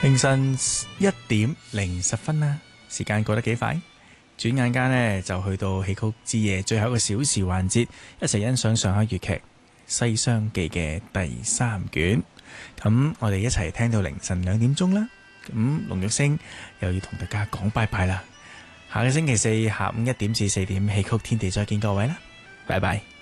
凌晨1:10啦，時間過得幾快，轉眼間呢，就去到戲曲之夜最後一個小時環節，一齊欣賞上海粵劇《西廂記》嘅第3卷。咁我哋一齊聽到凌晨2點鐘啦。咁龍玉星又要同大家講拜拜啦。下個星期四下午1點至4點，戲曲天地再見各位啦，拜拜。